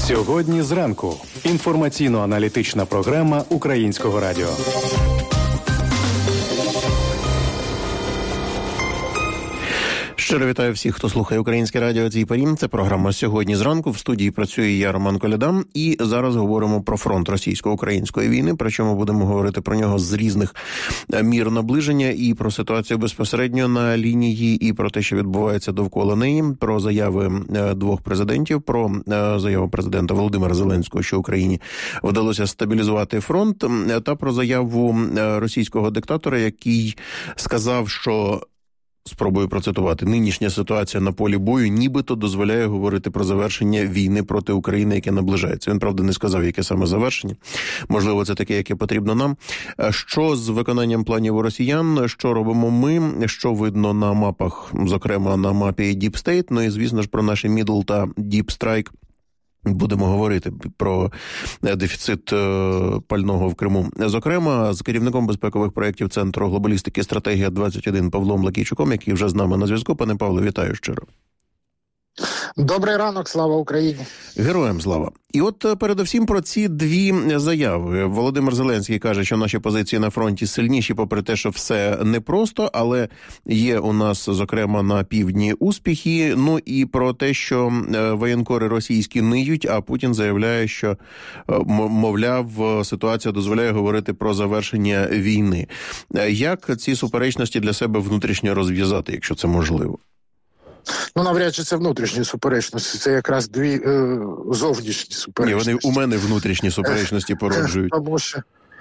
Сьогодні зранку. Інформаційно-аналітична програма Українського радіо. Щиро вітаю всіх, хто слухає Українське радіо цій порі. Це програма «Сьогодні зранку». В студії працює я, Роман Коляда. І зараз говоримо про фронт російсько-української війни. Причому будемо говорити про нього з різних мір наближення. І про ситуацію безпосередньо на лінії, і про те, що відбувається довкола неї. Про заяви двох президентів, про заяву президента Володимира Зеленського, що Україні вдалося стабілізувати фронт. Та про заяву російського диктатора, який сказав, що... Спробую процитувати. Нинішня ситуація на полі бою нібито дозволяє говорити про завершення війни проти України, яке наближається. Він, правда, не сказав, яке саме завершення. Можливо, це таке, яке потрібно нам. Що з виконанням планів у росіян? Що робимо ми? Що видно на мапах, зокрема на мапі Deep State? Ну і, звісно ж, про наші Middle та Deep Strike. Будемо говорити про дефіцит пального в Криму. Зокрема, з керівником безпекових проєктів Центру глобалістики «Стратегія-21» Павлом Лакійчуком, який вже з нами на зв'язку. Пане Павло, вітаю щиро. Добрий ранок, слава Україні. Героям слава. І от передусім про ці дві заяви. Володимир Зеленський каже, що наші позиції на фронті сильніші, попри те, що все непросто, але є у нас, зокрема, на півдні успіхи. Ну і про те, що воєнкори російські ниють, а Путін заявляє, що, мовляв, ситуація дозволяє говорити про завершення війни. Як ці суперечності для себе внутрішньо розв'язати, якщо це можливо? Ну, навряд чи це внутрішні суперечності, це якраз дві зовнішні суперечності. Ні, вони у мене внутрішні суперечності породжують. Тому що,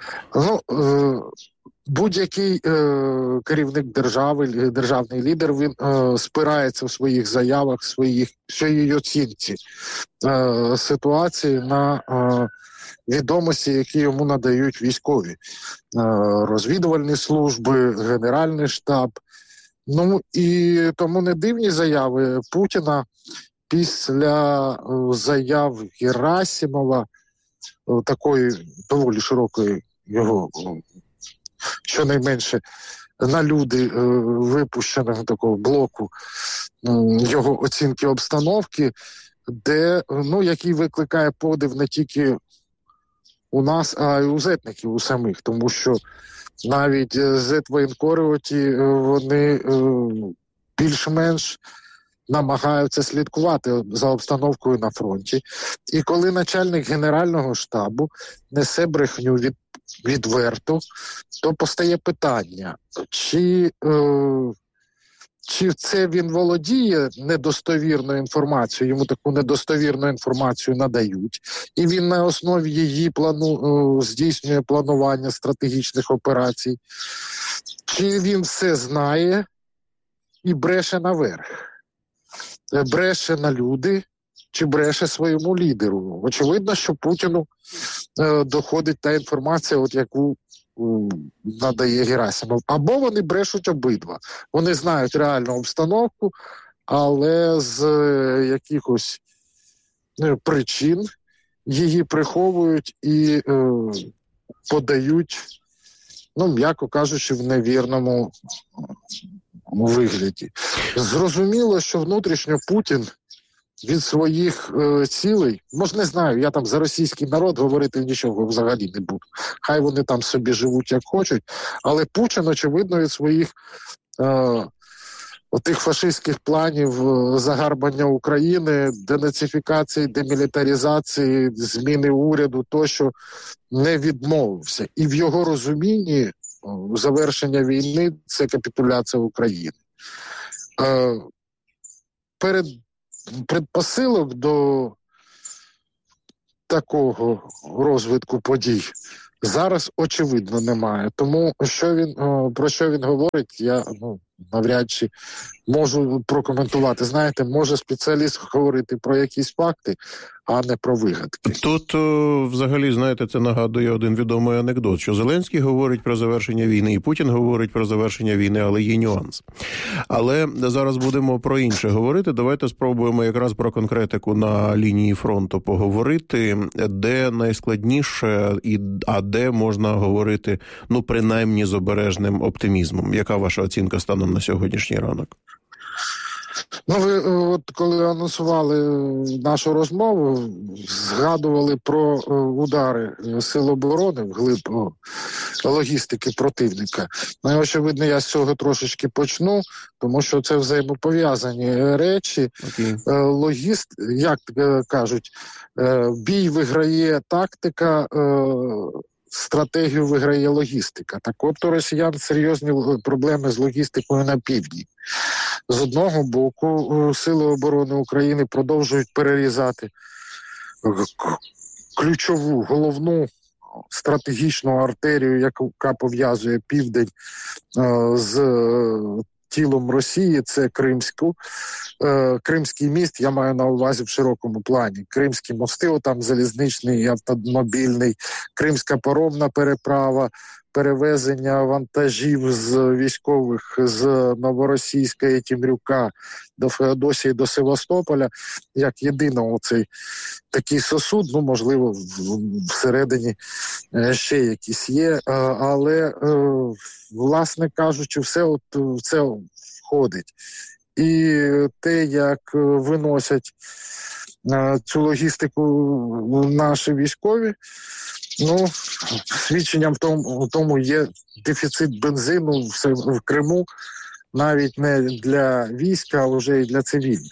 будь-який керівник держави, державний лідер, він спирається в своїх заявах, своїй оцінці ситуації на відомості, які йому надають військові, розвідувальні служби, Генеральний штаб. Ну і тому не дивні заяви Путіна після заяв Герасимова, такої доволі широкої його, щонайменше на люди випущеного такого блоку його оцінки обстановки, де, який викликає подив не тільки у нас, а й у зетників у самих, тому що навіть зет-воєнкори, вони більш-менш намагаються слідкувати за обстановкою на фронті. І коли начальник Генерального штабу несе брехню відверто, то постає питання, чи це він володіє недостовірною інформацією, йому таку недостовірну інформацію надають, і він на основі її здійснює планування стратегічних операцій, чи він все знає і бреше наверх, бреше на люди, чи бреше своєму лідеру. Очевидно, що Путіну доходить та інформація, яку надає Герасимов. Або вони брешуть обидва. Вони знають реальну обстановку, але з якихось причин її приховують і подають, м'яко кажучи, в невірному вигляді. Зрозуміло, що внутрішньо Путін від своїх цілей, не знаю, я там за російський народ говорити нічого взагалі не буду. Хай вони там собі живуть як хочуть, але Путін, очевидно, від своїх тих фашистських планів загарбання України, денацифікації, демілітаризації, зміни уряду, тощо не відмовився. І в його розумінні завершення війни – це капітуляція України. Предпосилок до такого розвитку подій зараз, очевидно, немає. Тому про що він говорить, я навряд чи можу прокоментувати. Знаєте, може спеціаліст говорити про якісь факти, а не про вигадки. Тут, взагалі, знаєте, це нагадує один відомий анекдот, що Зеленський говорить про завершення війни, і Путін говорить про завершення війни, але є нюанс. Але зараз будемо про інше говорити. Давайте спробуємо якраз про конкретику на лінії фронту поговорити, де найскладніше, а де можна говорити, принаймні з обережним оптимізмом. Яка ваша оцінка станом на сьогоднішній ранок? Ну, ви от коли анонсували нашу розмову, згадували про удари Сил оборони вглиб логістики противника. Ну, очевидно, я з цього трошечки почну, тому що це взаємопов'язані речі. Як кажуть, бій виграє тактика, стратегію виграє логістика. Так от у росіян серйозні проблеми з логістикою на півдні. З одного боку, Сили оборони України продовжують перерізати ключову, головну стратегічну артерію, яка пов'язує південь з тілом Росії, це Кримський міст, я маю на увазі в широкому плані. Кримські мости, там залізничний, автомобільний, Кримська паромна переправа, перевезення вантажів з військових з Новоросійська і Темрюка до Феодосії, до Севастополя, як єдиного цей такий сосуд, ну, можливо, всередині ще якісь є, але, власне кажучи, все в це входить. І те, як виносять цю логістику наші військові, ну, свідченням в тому є дефіцит бензину в Криму, навіть не для війська, а вже і для цивільних.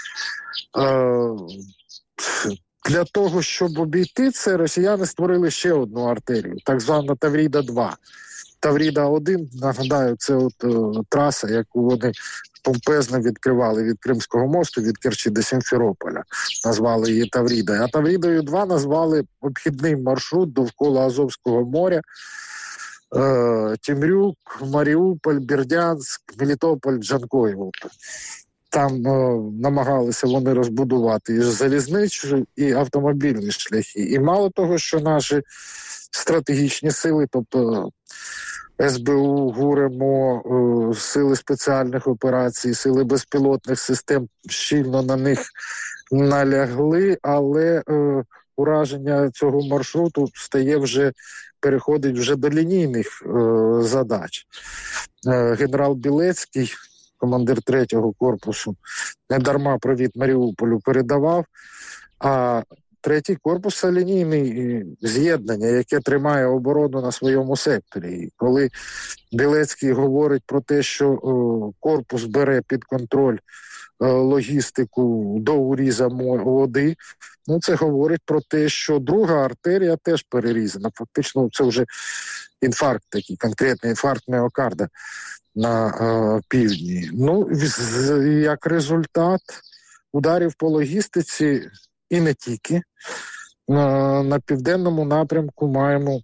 Для того, щоб обійти це, росіяни створили ще одну артерію, так звана Тавріда-2. Тавріда-1, нагадаю, це траса, яку вони помпезно відкривали від Кримського мосту, від Керчі до Сімферополя. Назвали її Таврідою. А Таврідою-2 назвали обхідний маршрут довкола Азовського моря. Темрюк, Маріуполь, Бердянськ, Мелітополь, Джанкоїв. Там намагалися вони розбудувати і залізничні, і автомобільні шляхи. І мало того, що наші стратегічні сили, тобто СБУ, ГУР, МО, сили спеціальних операцій, сили безпілотних систем щільно на них налягли, але ураження цього маршруту переходить вже до лінійних задач. Генерал Білецький, командир 3-го корпусу, недарма привіт Маріуполю передавав, а 3-й корпус – це лінійне з'єднання, яке тримає оборону на своєму секторі. І коли Білецький говорить про те, що корпус бере під контроль логістику до уріза води, ну це говорить про те, що друга артерія теж перерізана. Фактично це вже інфаркт такий, конкретний інфаркт міокарда на півдні. Ну, як результат ударів по логістиці і не тільки. На південному напрямку маємо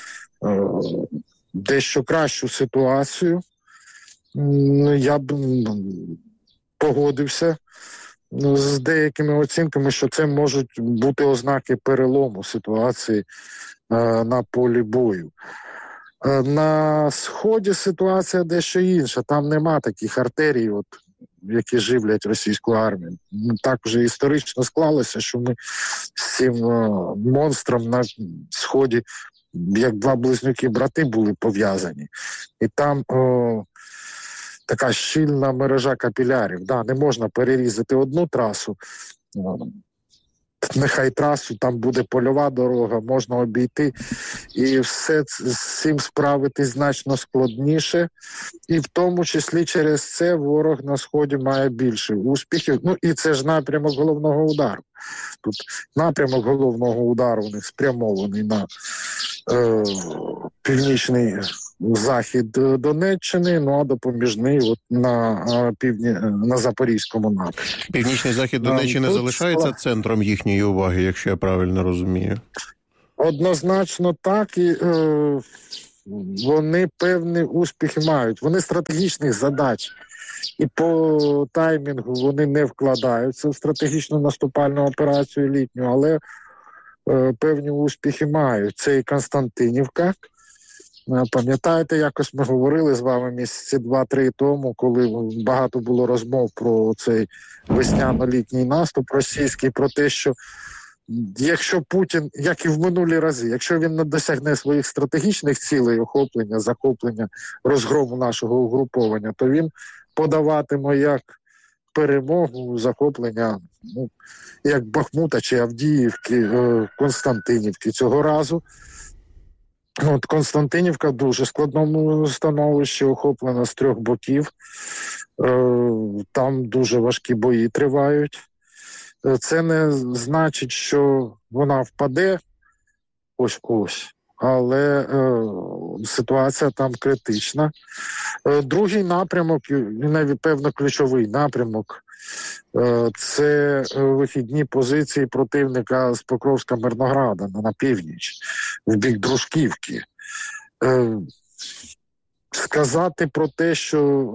дещо кращу ситуацію. Я б погодився з деякими оцінками, що це можуть бути ознаки перелому ситуації на полі бою. На Сході ситуація дещо інша. Там нема таких артерій, які живлять російську армію. Так вже історично склалося, що ми з цим монстром на Сході, як два близнюки-брати, були пов'язані. І там така щільна мережа капілярів. Да, не можна перерізати одну трасу, нехай трасу, там буде польова дорога, можна обійти. І все з цим справитись значно складніше. І в тому числі через це ворог на Сході має більше успіхів. Ну і це ж напрямок головного удару. Тут напрямок головного удару у них спрямований на північний захід Донеччини, ну а допоміжний на Запорізькому напрямку. Північний захід Донеччини залишається центром їхньої уваги, якщо я правильно розумію? Однозначно так, і вони певні успіхи мають. Вони стратегічних задач і по таймінгу вони не вкладаються в стратегічну наступальну операцію літню, але певні успіхи мають. Це і Константинівка. Пам'ятаєте, якось ми говорили з вами місяці 2-3 тому, коли багато було розмов про цей весняно-літній наступ російський, про те, що якщо Путін, як і в минулі рази, якщо він не досягне своїх стратегічних цілей, охоплення, захоплення, розгрому нашого угруповання, то він подаватиме як перемогу, захоплення, як Бахмута чи Авдіївки, Константинівки цього разу. От Константинівка в дуже складному становищі, охоплена з 3 боків. Там дуже важкі бої тривають. Це не значить, що вона впаде ось-ось, але ситуація там критична. Другий напрямок, і, певно, ключовий напрямок, це вихідні позиції противника з Покровська-Мирнограда на північ, в бік Дружківки. Сказати про те, що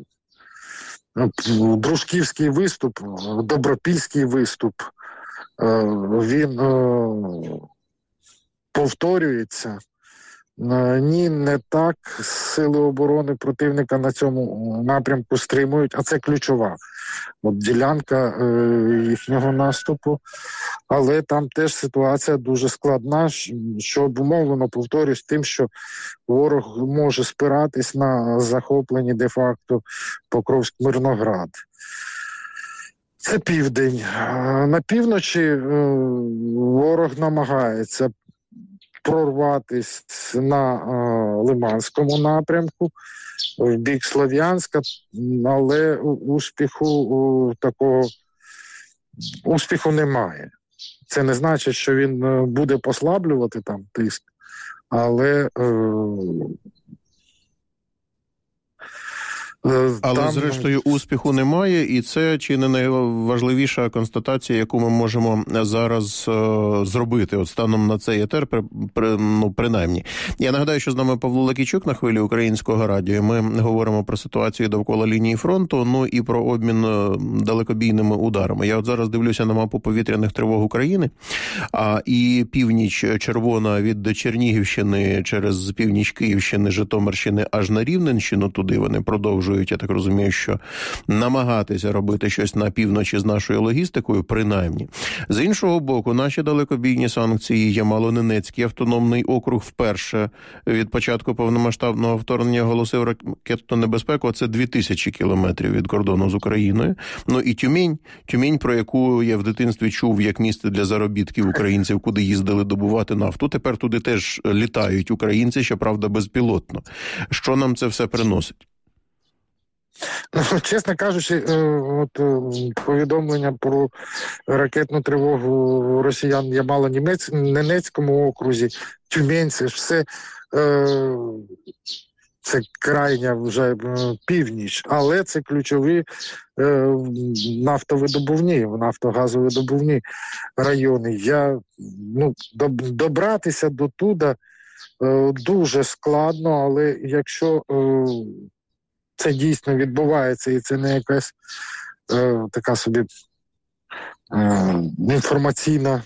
Дружківський виступ, Добропільський виступ, він повторюється. Ні, не так. Сили оборони противника на цьому напрямку стримують, а це ключова ділянка їхнього наступу. Але там теж ситуація дуже складна, що обумовлено, повторюсь, тим, що ворог може спиратись на захоплені де-факто Покровськ-Мирноград. Це південь. На півночі ворог намагається прорватися на Лиманському напрямку, в бік Слов'янська, але успіху немає. Це не значить, що він буде послаблювати там тиск, але зрештою успіху немає, і це чи не найважливіша констатація, яку ми можемо зараз зробити от станом на цей етер, принаймні. Я нагадаю, що з нами Павло Лакійчук на хвилі Українського радіо. Ми говоримо про ситуацію довкола лінії фронту, і про обмін далекобійними ударами. Я от зараз дивлюся на мапу повітряних тривог України, і північ червона від Чернігівщини через північ Київщини, Житомирщини аж на Рівненщину, туди вони продовжують, я так розумію, що намагатися робити щось на півночі з нашою логістикою, принаймні. З іншого боку, наші далекобійні санкції, Ямало-Ненецький автономний округ вперше від початку повномасштабного вторгнення оголосив ракетну небезпеку, а це 2000 кілометрів від кордону з Україною. І Тюмень, про яку я в дитинстві чув як місце для заробітків українців, куди їздили добувати нафту. Тепер туди теж літають українці, щоправда, безпілотно. Що нам це все приносить? Чесно кажучи, повідомлення про ракетну тривогу росіян в Ямало-Ненецькому окрузі, Тюмень, це ж все це крайня вже північ, але це ключові нафтогазовидобувні райони. Добратися до туди дуже складно, але якщо це дійсно відбувається, і це не якась така собі інформаційна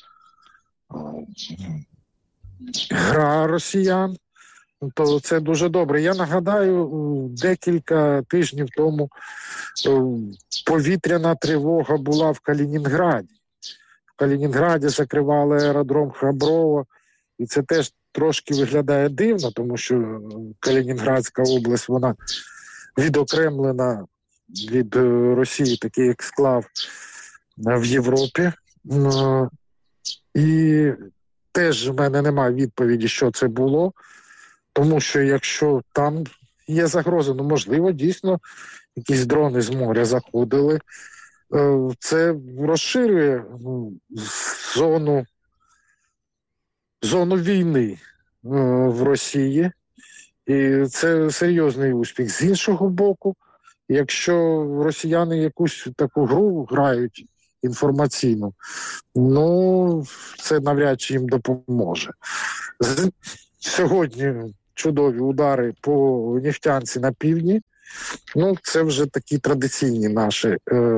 гра росіян, то це дуже добре. Я нагадаю, декілька тижнів тому повітряна тривога була в Калінінграді. В Калінінграді закривали аеродром Храброво, і це теж трошки виглядає дивно, тому що Калінінградська область, вона відокремлена від Росії, такий ексклав в Європі. І теж в мене немає відповіді, що це було, тому що якщо там є загроза, можливо, дійсно якісь дрони з моря заходили, це розширює зону війни в Росії, і це серйозний успіх. З іншого боку, якщо росіяни якусь таку гру грають інформаційну, це навряд чи їм допоможе. Сьогодні чудові удари по Нефтянці на півдні, це вже такі традиційні наші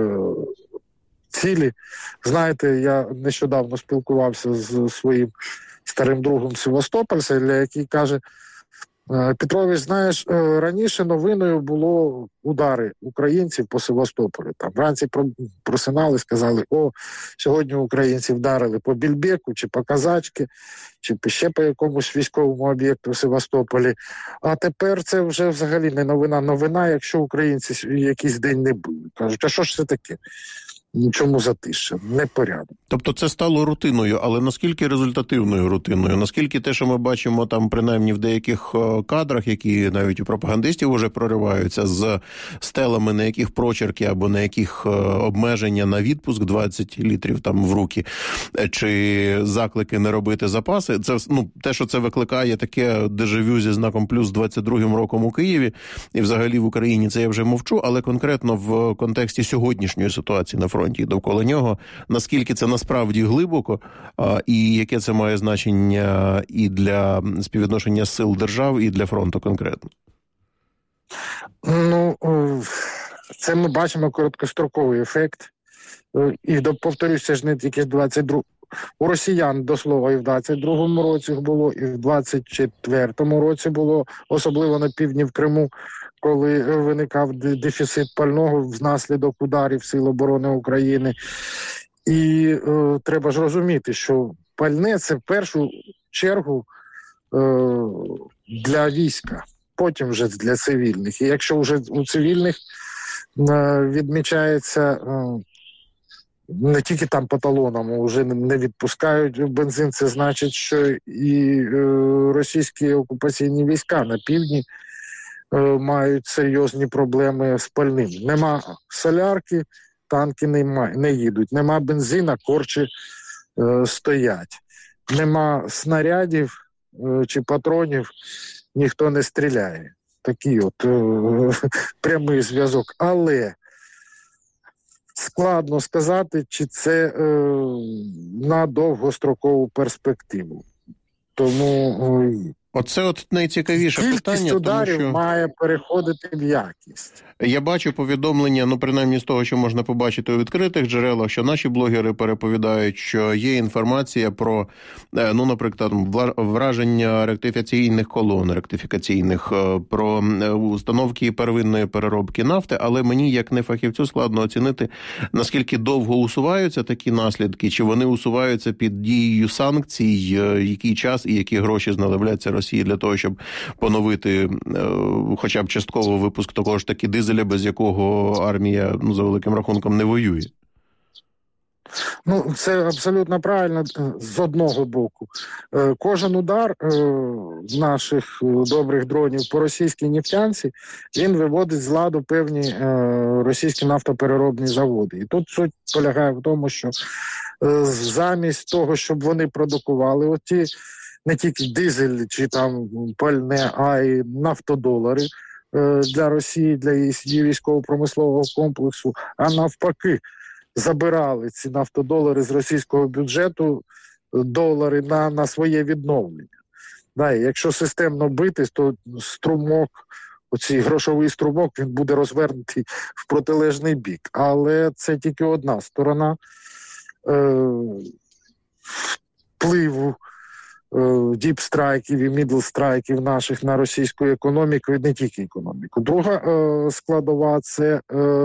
цілі. Знаєте, я нещодавно спілкувався з своїм старим другом Севастопольця, який каже, Петрович, знаєш, раніше новиною було удари українців по Севастополю. Там вранці просинали, сказали, сьогодні українці вдарили по Більбеку, чи по Казачки, чи ще по якомусь військовому об'єкту в Севастополі. А тепер це вже взагалі не новина. Новина, якщо українці якийсь день не били. Кажуть, а що ж це таке? Чому затишся? Непорядок. Тобто це стало рутиною, але наскільки результативною рутиною? Наскільки те, що ми бачимо там принаймні в деяких кадрах, які навіть у пропагандистів вже прориваються з стелами, на яких прочерки або на яких обмеження на відпуск 20 літрів там в руки, чи заклики не робити запаси, це те, що це викликає таке дежавю зі знаком плюс 22-м роком у Києві і взагалі в Україні, це я вже мовчу, але конкретно в контексті сьогоднішньої ситуації на фронті і довкола нього, наскільки це насправді глибоко, і яке це має значення і для співвідношення сил держав, і для фронту конкретно? Це ми бачимо короткостроковий ефект. І, повторюсь, це ж не тільки 22 у росіян, до слова, і в 22-му році було, і в 24-му році було, особливо на півдні в Криму, коли виникав дефіцит пального внаслідок ударів Сил оборони України. І треба ж розуміти, що пальне – це в першу чергу для війська, потім вже для цивільних. І якщо вже у цивільних відмічається не тільки там по талонам, вже не відпускають бензин, це значить, що і російські окупаційні війська на півдні мають серйозні проблеми з пальним. Нема солярки, танки не їдуть. Нема бензина, корчі стоять. Нема снарядів чи патронів, ніхто не стріляє. Такий прямий зв'язок. Але складно сказати, чи це на довгострокову перспективу. Тому оце найцікавіше питання. Кількість ударів тому що має переходити в якість. Я бачу повідомлення, принаймні з того, що можна побачити у відкритих джерелах, що наші блогери переповідають, що є інформація про, наприклад, враження ректифікаційних колон, про установки первинної переробки нафти, але мені, як не фахівцю, складно оцінити, наскільки довго усуваються такі наслідки, чи вони усуваються під дією санкцій, який час і які гроші знадобляться Росії для того, щоб поновити хоча б частково випуск того ж таки дизеля, без якого армія, за великим рахунком, не воює. Це абсолютно правильно з одного боку. Кожен удар наших добрих дронів по російській нефтянці, він виводить з ладу певні російські нафтопереробні заводи. І тут суть полягає в тому, що замість того, щоб вони продукували оті не тільки дизель чи там пальне, а й нафтодолари для Росії, для її військово-промислового комплексу, а навпаки забирали ці нафтодолари з російського бюджету, долари на своє відновлення. І якщо системно бити, то струмок, оцей грошовий струмок, він буде розвернутий в протилежний бік. Але це тільки одна сторона впливу діпстрайків і мідлстрайків наших на російську економіку і не тільки економіку. Друга складова – це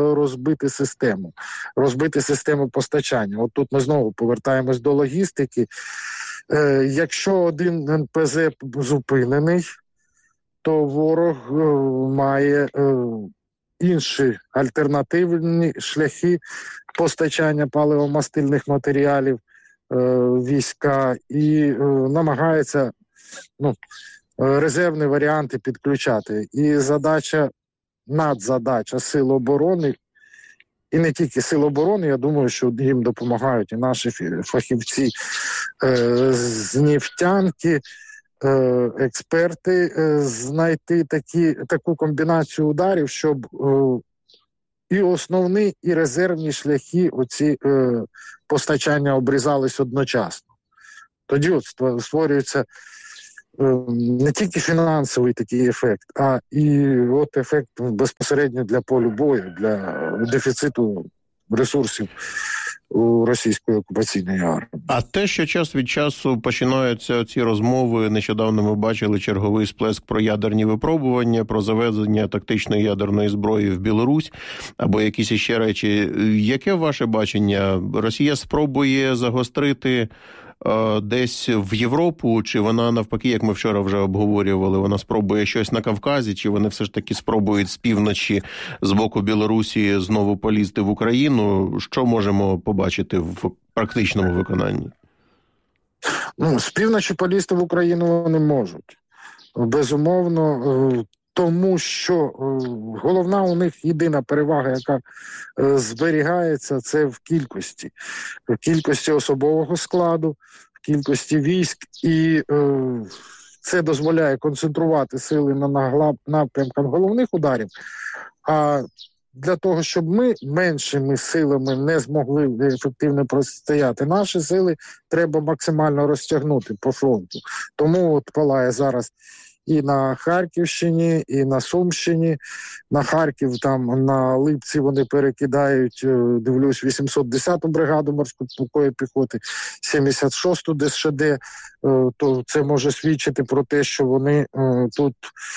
розбити систему постачання. От тут ми знову повертаємось до логістики. Якщо один НПЗ зупинений, то ворог має інші альтернативні шляхи постачання паливомастильних матеріалів війська і намагається резервні варіанти підключати. І надзадача Сил оборони, і не тільки Сил оборони, я думаю, що їм допомагають і наші фахівці з нефтянки, експерти, знайти таку комбінацію ударів, щоб і основні, і резервні шляхи оці постачання обрізались одночасно. Тоді створюється не тільки фінансовий такий ефект, а і ефект безпосередньо для полю бою, для дефіциту ресурсів у російської окупаційної армії. А те, що час від часу починаються ці розмови, нещодавно ми бачили черговий сплеск про ядерні випробування, про завезення тактичної ядерної зброї в Білорусь або якісь іще речі. Яке ваше бачення? Росія спробує загострити десь в Європу, чи вона навпаки, як ми вчора вже обговорювали, вона спробує щось на Кавказі, чи вони все ж таки спробують з півночі, з боку Білорусі знову полізти в Україну? Що можемо побачити в практичному виконанні? З півночі полізти в Україну вони можуть. Безумовно, тому що головна у них єдина перевага, яка зберігається, це в кількості особового складу, в кількості військ, і це дозволяє концентрувати сили на напрямках головних ударів, а для того, щоб ми меншими силами не змогли ефективно протистояти, наші сили треба максимально розтягнути по фронту. Тому от палає зараз і на Харківщині, і на Сумщині. На Харків, там на Липці вони перекидають, дивлюсь, 810-ту бригаду морської піхоти, 76-ту ДШД. То це може свідчити про те, що вони тут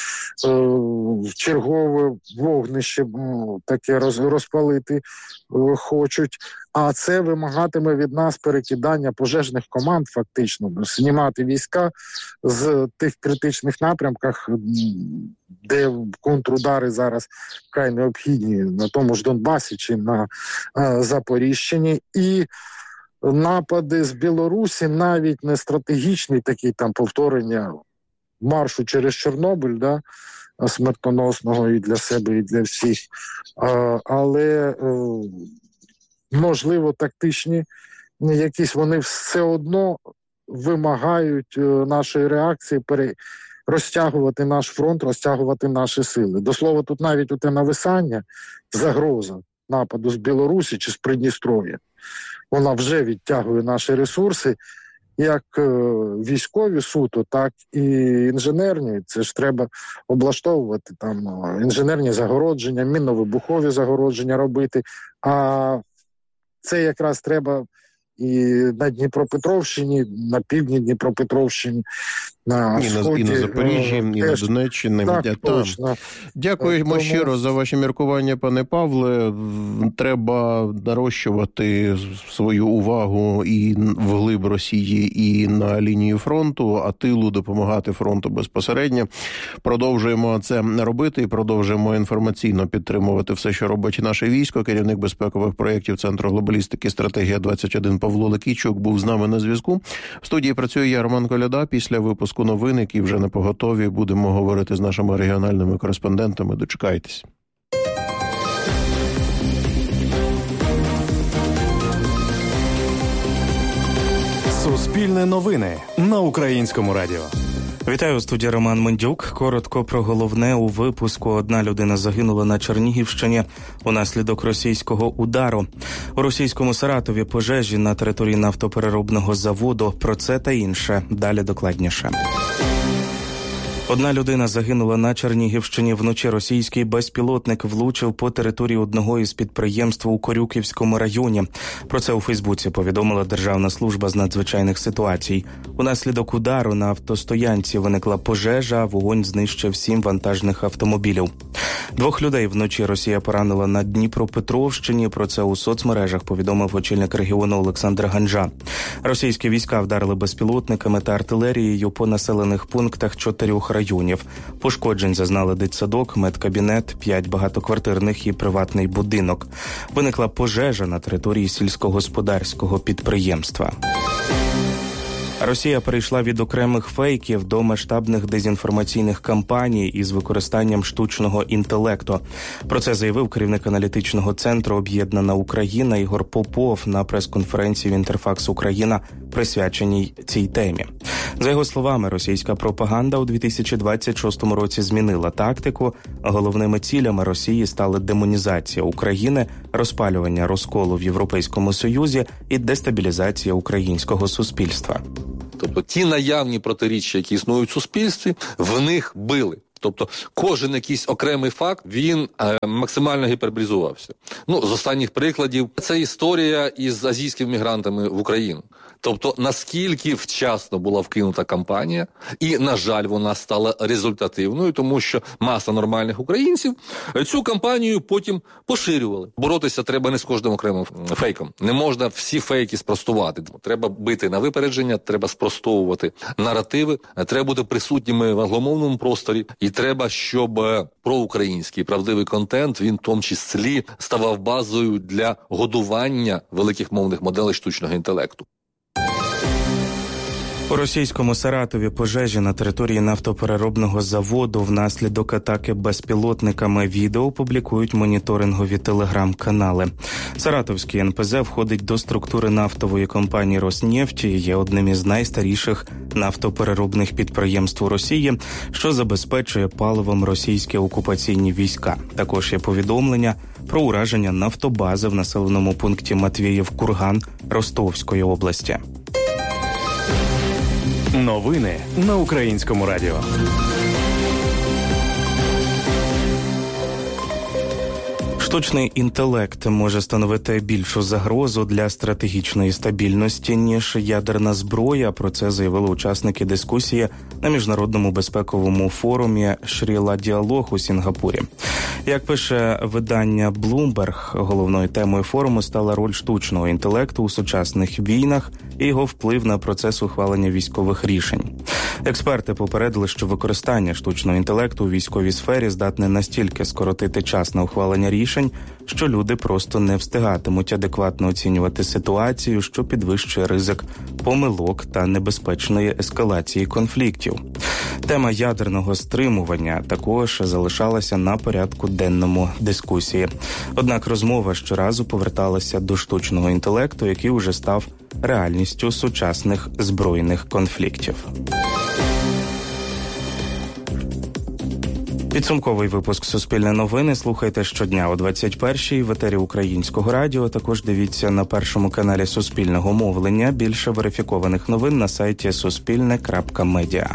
чергове вогнище таке розпалити хочуть. А це вимагатиме від нас перекидання пожежних команд, фактично, знімати війська з тих критичних напрямках, де контрудари зараз вкрай необхідні, на тому ж Донбасі чи на Запоріжчині. І напади з Білорусі, навіть не стратегічні, такі там повторення маршу через Чорнобиль, да, смертоносного і для себе, і для всіх, але можливо тактичні якісь, вони все одно вимагають нашої реакції розтягувати наш фронт, розтягувати наші сили. До слова, тут навіть оте нависання, загроза нападу з Білорусі чи з Придністров'я, вона вже відтягує наші ресурси, як військові суто, так і інженерні. Це ж треба облаштовувати там інженерні загородження, мінно-вибухові загородження робити. А це якраз треба і на Дніпропетровщині, на півдні Дніпропетровщини, на сході. І на Запоріжжі, і на Донеччині. Так, точно. Дякуємо щиро за ваші міркування, пане Павле. Треба нарощувати свою увагу і вглиб Росії, і на лінію фронту, а тилу допомагати фронту безпосередньо. Продовжуємо це робити і продовжуємо інформаційно підтримувати все, що робить наше військо. Керівник безпекових проєктів Центру глобалістики «Стратегія-21» Павло Лекійчук був з нами на зв'язку. В студії працює я, Роман Коляда. Після випуску новин, які вже не поготові, будемо говорити з нашими регіональними кореспондентами. Дочекайтесь. Суспільне новини на Українському радіо. Вітаю, у студії Роман Мендюк. Коротко про головне у випуску. Одна людина загинула на Чернігівщині унаслідок російського удару. У російському Саратові пожежі на території нафтопереробного заводу. Про це та інше. Далі докладніше. Одна людина загинула на Чернігівщині. Вночі російський безпілотник влучив по території одного із підприємств у Корюківському районі. Про це у Фейсбуці повідомила Державна служба з надзвичайних ситуацій. Унаслідок удару на автостоянці виникла пожежа, вогонь знищив 7 вантажних автомобілів. 2 людей вночі Росія поранила на Дніпропетровщині. Про це у соцмережах повідомив очільник регіону Олександр Ганжа. Російські війська вдарили безпілотниками та артилерією по населених пунктах 4 районів. Пошкоджень зазнали дитсадок, медкабінет, 5 багатоквартирних і приватний будинок. Виникла пожежа на території сільськогосподарського підприємства. Росія перейшла від окремих фейків до масштабних дезінформаційних кампаній із використанням штучного інтелекту. Про це заявив керівник аналітичного центру «Об'єднана Україна» Ігор Попов на прес-конференції в «Інтерфакс Україна», присвяченій цій темі. За його словами, російська пропаганда у 2026 році змінила тактику. Головними цілями Росії стали демонізація України, розпалювання розколу в Європейському Союзі і дестабілізація українського суспільства. Тобто ті наявні протиріччя, які існують в суспільстві, в них били. Тобто кожен якийсь окремий факт, він максимально гіперболізувався. З останніх прикладів, це історія із азійськими мігрантами в Україну. Тобто, наскільки вчасно була вкинута кампанія, і, на жаль, вона стала результативною, тому що маса нормальних українців цю кампанію потім поширювали. Боротися треба не з кожним окремим фейком. Не можна всі фейки спростувати. Треба бити на випередження, треба спростовувати наративи, треба бути присутніми в англомовному просторі, і треба, щоб проукраїнський правдивий контент, він в тому числі ставав базою для годування великих мовних моделей штучного інтелекту. У російському Саратові пожежі на території нафтопереробного заводу внаслідок атаки безпілотниками. Відео публікують моніторингові телеграм-канали. Саратовський НПЗ входить до структури нафтової компанії «Роснефть» і є одним із найстаріших нафтопереробних підприємств у Росії, що забезпечує паливом російські окупаційні війська. Також є повідомлення про ураження нафтобази в населеному пункті Матвіїв-Курган Ростовської області. Новини на Українському радіо. Штучний інтелект може становити більшу загрозу для стратегічної стабільності, ніж ядерна зброя. Про це заявили учасники дискусії на міжнародному безпековому форумі «Шрі-Ла-Діалог» у Сінгапурі. Як пише видання Bloomberg, головною темою форуму стала роль штучного інтелекту у сучасних війнах і його вплив на процес ухвалення військових рішень. Експерти попередили, що використання штучного інтелекту у військовій сфері здатне настільки скоротити час на ухвалення рішень, що люди просто не встигатимуть адекватно оцінювати ситуацію, що підвищує ризик помилок та небезпечної ескалації конфліктів. Тема ядерного стримування також залишалася на порядку денному дискусії. Однак розмова щоразу поверталася до штучного інтелекту, який уже став реальністю сучасних збройних конфліктів. Підсумковий випуск «Суспільне новини» слухайте щодня о 21-й в етері Українського радіо. Також дивіться на першому каналі Суспільного мовлення. Більше верифікованих новин на сайті suspilne.media.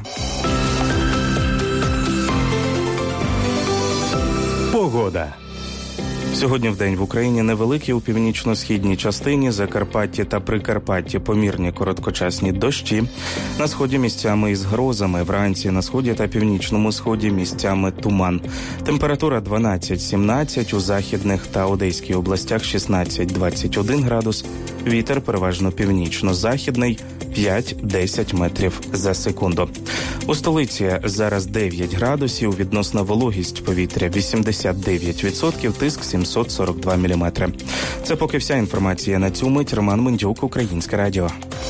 Погода. Сьогодні вдень в Україні невеликі у північно-східній частині, Закарпатті та Прикарпатті помірні короткочасні дощі. На сході місцями із грозами, вранці на сході та північному сході місцями туман. Температура 12-17, у західних та Одеській областях 16-21 градус. Вітер переважно північно-західний 5-10 метрів за секунду. У столиці зараз 9 градусів, відносна вологість повітря 89%, тиск 742 міліметри. Це поки вся інформація на цю мить. Роман Мендюк, Українське радіо.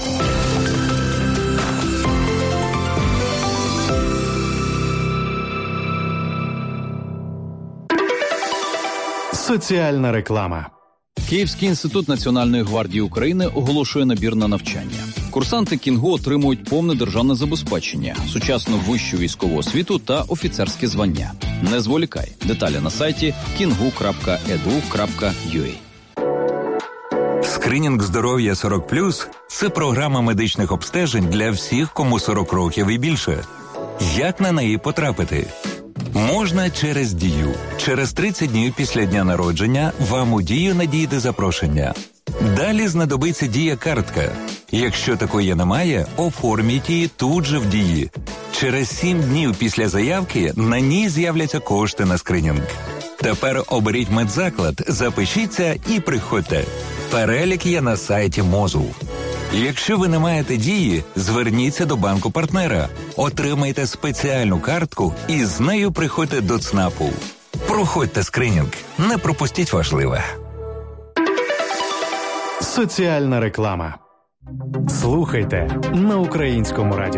Соціальна реклама. Київський інститут Національної гвардії України оголошує набір на навчання. Курсанти КІНГУ отримують повне державне забезпечення, сучасну вищу військову освіту та офіцерське звання. Не зволікай. Деталі на сайті kingu.edu.ua. Скринінг здоров'я 40+, це програма медичних обстежень для всіх, кому 40 років і більше. Як на неї потрапити? Можна через Дію. Через 30 днів після дня народження вам у Дію надійде запрошення. Далі знадобиться Дія-картка. Якщо такої немає, оформіть її тут же в Дії. Через 7 днів після заявки на ній з'являться кошти на скринінг. Тепер оберіть медзаклад, запишіться і приходьте. Перелік є на сайті МОЗу. Якщо ви не маєте Дії, зверніться до банку-партнера, отримайте спеціальну картку і з нею приходьте до ЦНАПу. Проходьте скринінг, не пропустіть важливе. Соціальна реклама. Слухайте на Українському радіо.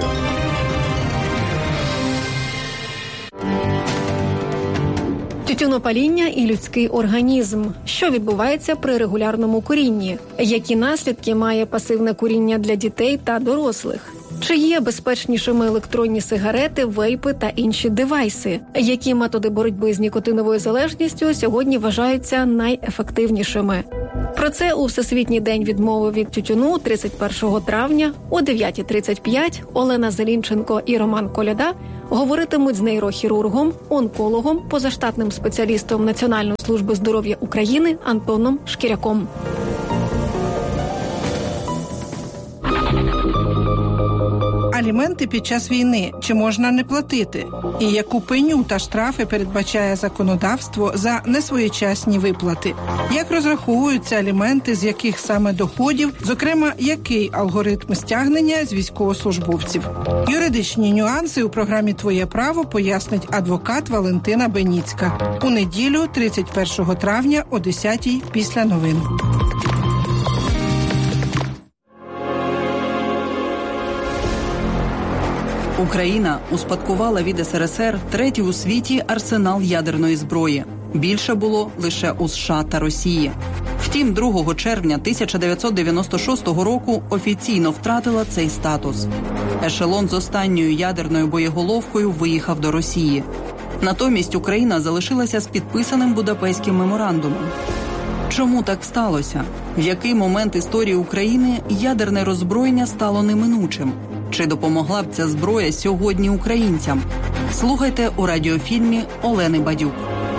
Тютюнопаління і людський організм. Що відбувається при регулярному курінні? Які наслідки має пасивне куріння для дітей та дорослих? Чи є безпечнішими електронні сигарети, вейпи та інші девайси? Які методи боротьби з нікотиновою залежністю сьогодні вважаються найефективнішими? Про Про це у Всесвітній день відмови від тютюну 31 травня о 9:35 Олена Зелінченко і Роман Коляда говоритимуть з нейрохірургом, онкологом, позаштатним спеціалістом Національної служби здоров'я України Антоном Шкіряком. Аліменти під час війни чи можна не платити? І яку пеню та штрафи передбачає законодавство за несвоєчасні виплати? Як розраховуються аліменти, з яких саме доходів, зокрема, який алгоритм стягнення з військовослужбовців? Юридичні нюанси у програмі «Твоє право» пояснить адвокат Валентина Беніцька. У неділю, 31 травня о 10:00 після новин. Україна успадкувала від СРСР третій у світі арсенал ядерної зброї. Більше було лише у США та Росії. Втім, 2 червня 1996 року офіційно втратила цей статус. Ешелон з останньою ядерною боєголовкою виїхав до Росії. Натомість Україна залишилася з підписаним Будапештським меморандумом. Чому так сталося? В який момент історії України ядерне роззброєння стало неминучим? Чи допомогла б ця зброя сьогодні українцям? Слухайте у радіофільмі Олени Бадюк.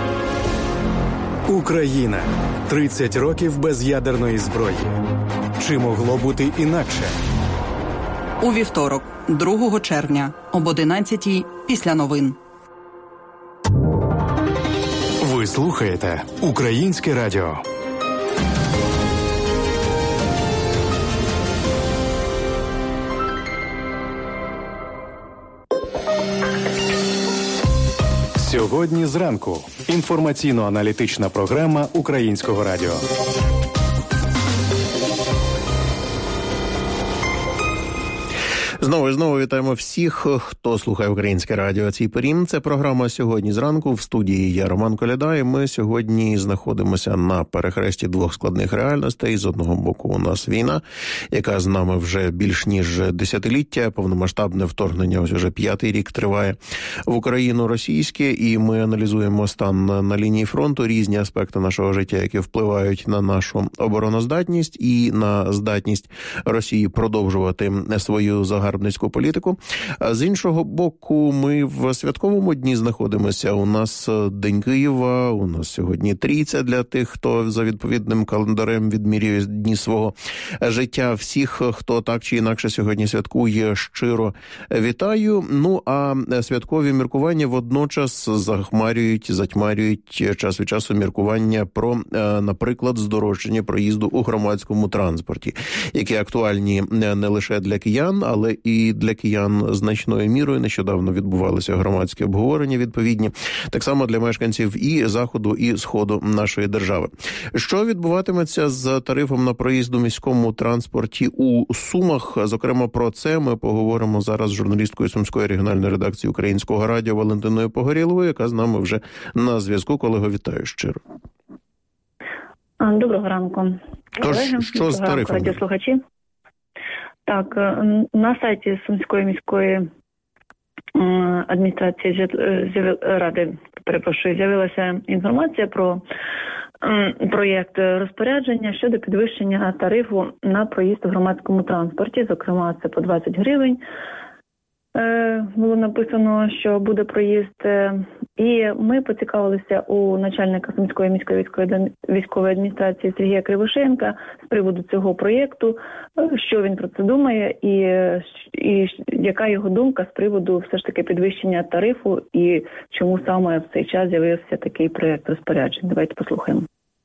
Україна. 30 років без ядерної зброї. Чи могло бути інакше? У вівторок, 2 червня, об 11:00 після новин. Ви слухаєте Українське радіо. Сьогодні зранку. Інформаційно-аналітична програма Українського радіо. Знову вітаємо всіх, хто слухає Українське радіо цій порі. Це програма «Сьогодні зранку». В студії я Роман Коляда, і ми сьогодні знаходимося на перехресті двох складних реальностей. З одного боку у нас війна, яка з нами вже більш ніж десятиліття, повномасштабне вторгнення ось уже 5-й рік триває в Україну російське, і ми аналізуємо стан на лінії фронту, різні аспекти нашого життя, які впливають на нашу обороноздатність і на здатність Росії продовжувати свою загарбницьку політику. А з іншого боку, ми в святковому дні знаходимося. У нас День Києва, у нас сьогодні Трійця для тих, хто за відповідним календарем відмірює дні свого життя. Всіх, хто так чи інакше сьогодні святкує, щиро вітаю. Ну, а святкові міркування водночас затьмарюють час від часу міркування про, наприклад, здорожчання проїзду у громадському транспорті, які актуальні не лише для киян, але і для киян значною мірою. Нещодавно відбувалися громадські обговорення відповідні, так само для мешканців і Заходу, і Сходу нашої держави. Що відбуватиметься з тарифом на проїзд у міському транспорті у Сумах? Зокрема, про це ми поговоримо зараз з журналісткою Сумської регіональної редакції Українського радіо Валентиною Погорєловою, яка з нами вже на зв'язку. Колего, вітаю щиро. Доброго ранку. Тож, що з тарифом? Радіослухачі. Так, на сайті Сумської міської адміністрації ради, з'явилася інформація про проєкт розпорядження щодо підвищення тарифу на проїзд у громадському транспорті. Зокрема, це по 20 гривень. Було написано, що буде проїзд, і ми поцікавилися у начальника Сумської міської військової адміністрації Сергія Кривошеєнка з приводу цього проєкту, що він про це думає і яка його думка з приводу все ж таки підвищення тарифу і чому саме в цей час з'явився такий проєкт розпоряджень. Давайте послухаємо.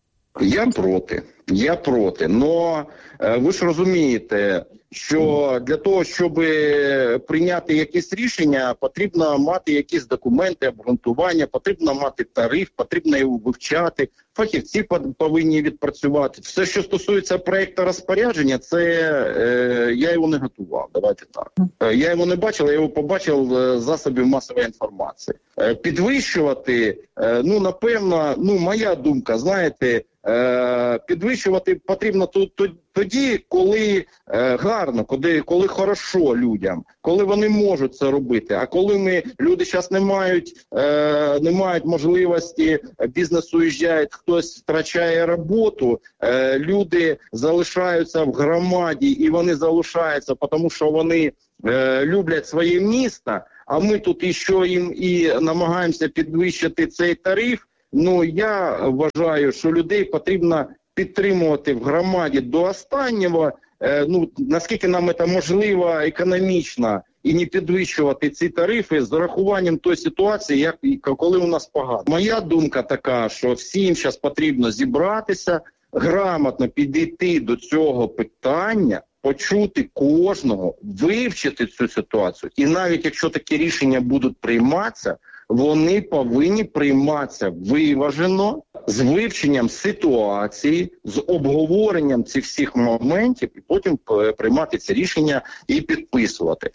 Я проти. Но ви ж розумієте, що для того, щоб прийняти якісь рішення, потрібно мати якісь документи, обґрунтування, потрібно мати тариф, потрібно його вивчати, фахівці повинні відпрацювати. Все, що стосується проєкту розпорядження, це я його не готував, давайте так. Я його не бачив, я його побачив з засобів масової інформації. Підвищувати, напевно, моя думка, знаєте, підвищувати підвищувати потрібно тоді, коли гарно, коли хорошо людям, коли вони можуть це робити. А коли люди зараз не мають можливості, бізнес уїжджає, хтось втрачає роботу, люди залишаються в громаді і вони залишаються, тому що вони люблять своє місто, а ми тут ще їм і намагаємося підвищити цей тариф. Я вважаю, що людей потрібно підтримувати в громаді до останнього, наскільки нам це можливо економічно, і не підвищувати ці тарифи з урахуванням тої ситуації, коли у нас погано. Моя думка така, що всім зараз потрібно зібратися, грамотно підійти до цього питання, почути кожного, вивчити цю ситуацію. І навіть якщо такі рішення будуть прийматися, вони повинні прийматися виважено, з вивченням ситуації, з обговоренням цих всіх моментів, і потім приймати ці рішення і підписувати.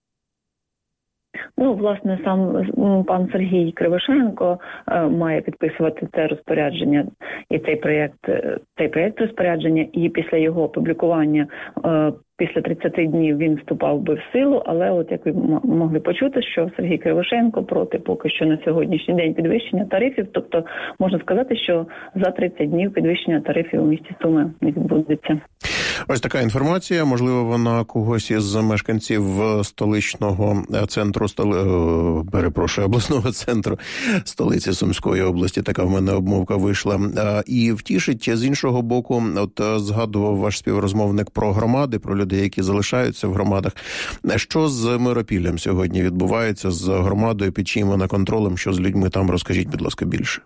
Власне, сам пан Сергій Кривошеєнко має підписувати це розпорядження і цей проєкт розпорядження, і після його опублікування після 30 днів він вступав би в силу, але як ви могли почути, що Сергій Кривошеєнко проти поки що на сьогоднішній день підвищення тарифів, тобто можна сказати, що за 30 днів підвищення тарифів у місті Суми не відбудеться. Ось така інформація, можливо, вона когось із мешканців столичного центру, обласного центру столиці Сумської області, така в мене обмовка вийшла, і втішить. З іншого боку, згадував ваш співрозмовник про громади, про людей, які залишаються в громадах. Що з Миропіллям сьогодні відбувається, з громадою, під чиїм вона контролем, що з людьми там, розкажіть, будь ласка, більше.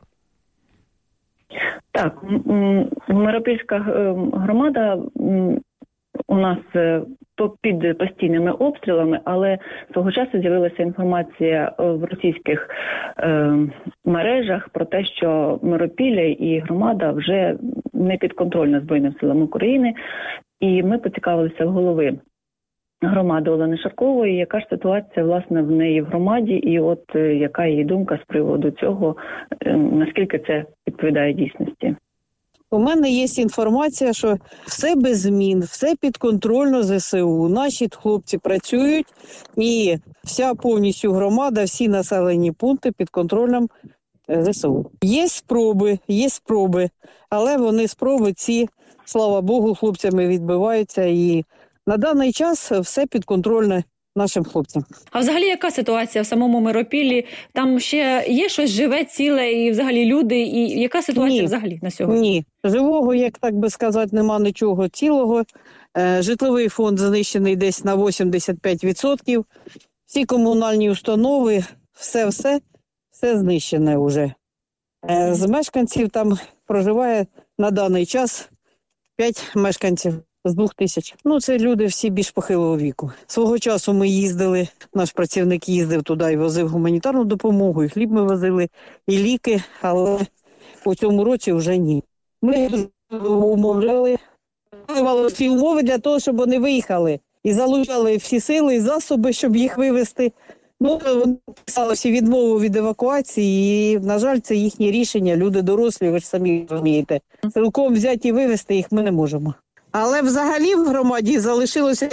Так, Миропільська громада у нас під постійними обстрілами, але свого часу з'явилася інформація в російських мережах про те, що Миропілля і громада вже не підконтрольна Збройним силам України, і ми поцікавилися в голови громади Олени Шаркової, яка ж ситуація, власне, в неї в громаді, і яка її думка з приводу цього, наскільки це відповідає дійсності. У мене є інформація, що все без змін, все підконтрольно ЗСУ. Наші хлопці працюють, і вся повністю громада, всі населені пункти під контролем ЗСУ. Є спроби, але вони спроби ці, слава Богу, хлопцями відбиваються, і на даний час все підконтрольне нашим хлопцям. А взагалі яка ситуація в самому Миропіллі? Там ще є щось живе, ціле і взагалі люди? І яка ситуація взагалі на сьогодні? Ні, живого, як так би сказати, нема нічого цілого. Житловий фонд знищений десь на 85%. Всі комунальні установи, все знищене вже. З мешканців там проживає на даний час 5 мешканців. З 2000. Це люди всі більш похилого віку. Свого часу ми їздили, наш працівник їздив туди і возив гуманітарну допомогу, і хліб ми возили, і ліки, але у цьому році вже ні. Ми умовляли всі умови для того, щоб вони виїхали. І залучали всі сили і засоби, щоб їх вивезти. Вони писали всі відмову від евакуації, і, на жаль, це їхнє рішення. Люди дорослі, ви ж самі розумієте. Цілком взяти і вивезти їх ми не можемо. Але взагалі в громаді залишилося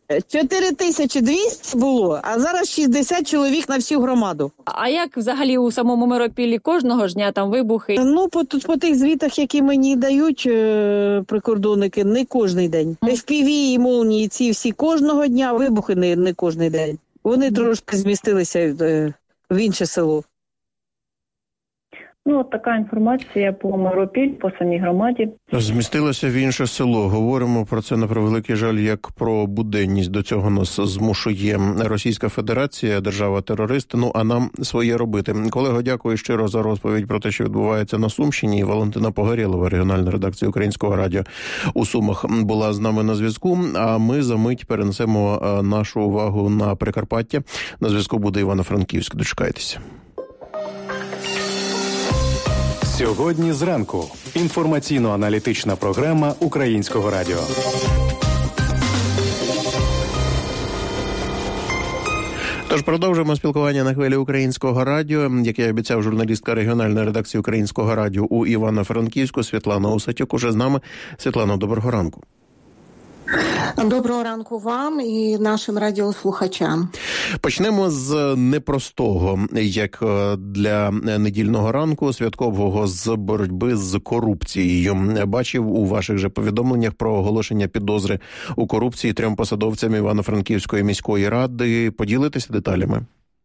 4200 було, а зараз 60 чоловік на всю громаду. А як взагалі у самому Миропіллі кожного ж дня там вибухи? По тих звітах, які мені дають прикордонники, не кожний день. FPV і молнії ці всі кожного дня, вибухи не кожний день. Вони трошки змістилися в інше село. Така інформація по Миропіль, по самій громаді. Змістилося в інше село. Говоримо про це, на превеликий жаль, як про буденність. До цього нас змушує Російська Федерація, держава-терорист, а нам своє робити. Колего, дякую щиро за розповідь про те, що відбувається на Сумщині. Валентина Погорєлова, регіональна редакція Українського радіо у Сумах, була з нами на зв'язку. А ми за мить перенесемо нашу увагу на Прикарпаття. На зв'язку буде Івано-Франківськ. Дочекайтеся. Сьогодні зранку. Інформаційно-аналітична програма Українського радіо. Тож продовжуємо спілкування на хвилі Українського радіо. Як я обіцяв, журналістка регіональної редакції Українського радіо у Івано-Франківську Світлана Усатюк уже з нами. Світлано, доброго ранку. Доброго ранку вам і нашим радіослухачам. Почнемо з непростого, як для недільного ранку, святкового, з боротьби з корупцією. Бачив у ваших же повідомленнях про оголошення підозри у корупції 3 посадовцям Івано-Франківської міської ради. Поділитеся деталями?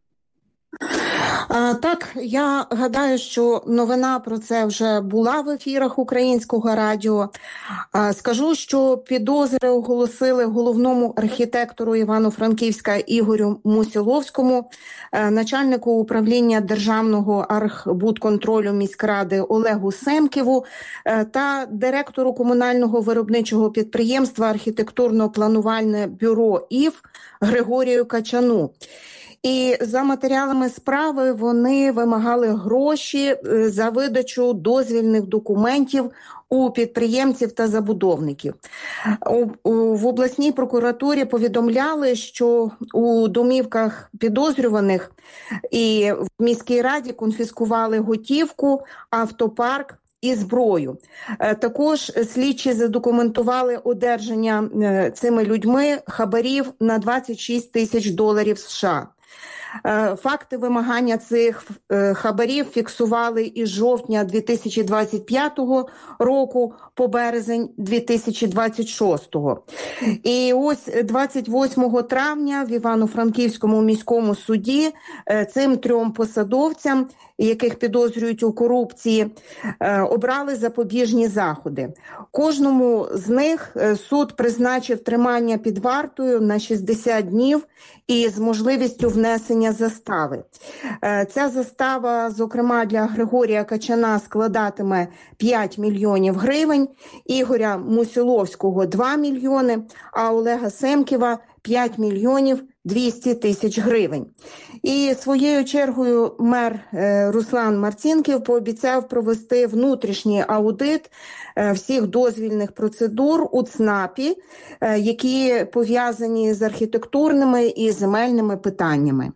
Так, я гадаю, що новина про це вже була в ефірах Українського радіо. Скажу, що підозри оголосили головному архітектору Івано-Франківська Ігорю Мусіловському, начальнику управління Державного архбудконтролю міськради Олегу Семківу та директору комунального виробничого підприємства архітектурно-планувальне бюро ІФ Григорію Качану. І за матеріалами справи вони вимагали гроші за видачу дозвільних документів у підприємців та забудовників. В обласній прокуратурі повідомляли, що у домівках підозрюваних і в міській раді конфіскували готівку, автопарк і зброю. Також слідчі задокументували одержання цими людьми хабарів на $26 000 США. Факти вимагання цих хабарів фіксували із жовтня 2025 року по березень 2026. І ось 28 травня в Івано-Франківському міському суді цим 3 посадовцям, яких підозрюють у корупції, обрали запобіжні заходи. Кожному з них суд призначив тримання під вартою на 60 днів і з можливістю внесення застави. Ця застава, зокрема, для Григорія Качана складатиме 5 мільйонів гривень, Ігоря Мусіловського – 2 мільйони, а Олега Семківа – 5 мільйонів 200 тисяч гривень. І своєю чергою мер Руслан Марцінків пообіцяв провести внутрішній аудит всіх дозвільних процедур у ЦНАПі, які пов'язані з архітектурними і земельними питаннями.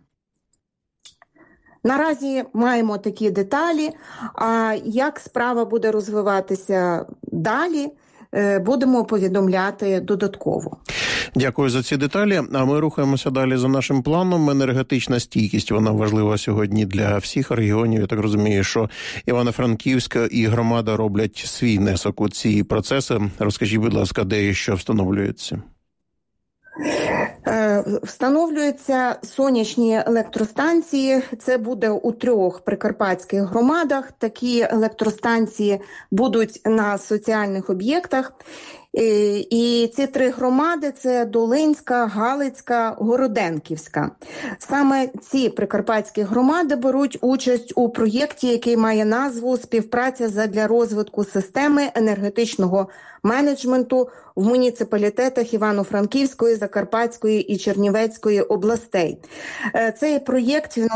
Наразі маємо такі деталі, а як справа буде розвиватися далі, будемо повідомляти додатково. Дякую за ці деталі. А ми рухаємося далі за нашим планом. Енергетична стійкість, вона важлива сьогодні для всіх регіонів. Я так розумію, що Івано-Франківська і громада роблять свій внесок у ці процеси. Розкажіть, будь ласка, де і що встановлюється? Встановлюються сонячні електростанції. Це буде у 3 прикарпатських громадах. Такі електростанції будуть на соціальних об'єктах. І ці 3 громади – це Долинська, Галицька, Городенківська. Саме ці прикарпатські громади беруть участь у проєкті, який має назву «Співпраця задля розвитку системи енергетичного менеджменту в муніципалітетах Івано-Франківської, Закарпатської і Чернівецької областей». Цей проєкт